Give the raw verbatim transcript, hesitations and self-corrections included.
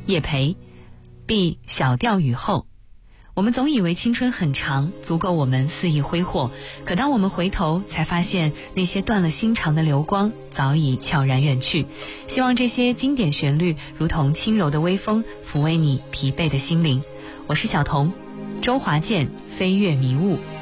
叶培。B. 小调雨后。我们总以为青春很长，足够我们肆意挥霍，可当我们回头，才发现那些断了心肠的流光早已悄然远去。希望这些经典旋律如同轻柔的微风，抚慰你疲惫的心灵。我是小童，周华健，飞跃迷雾。